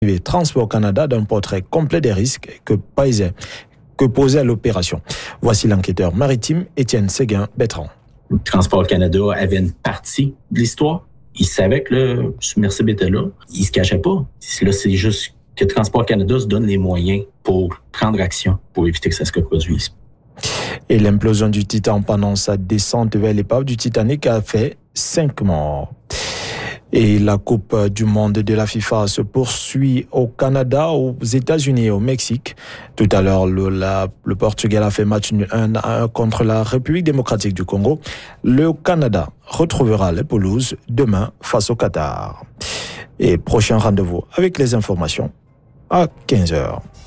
Transport Canada d'un portrait complet des risques que posait l'opération. Voici l'enquêteur maritime Étienne Séguin-Bertrand. Transport Canada avait une partie de l'histoire. Il savait que le submersible était là. Il se cachait pas. Là, c'est juste que Transport Canada se donne les moyens pour prendre action pour éviter que ça se reproduise. Et l'implosion du Titan pendant sa descente vers l'épave du Titanic a fait 5 morts. Et la Coupe du monde de la FIFA se poursuit au Canada, aux États-Unis et au Mexique. Tout à l'heure, le Portugal a fait match 1-1 contre la République démocratique du Congo. Le Canada retrouvera les pelouses demain face au Qatar. Et prochain rendez-vous avec les informations à 15h.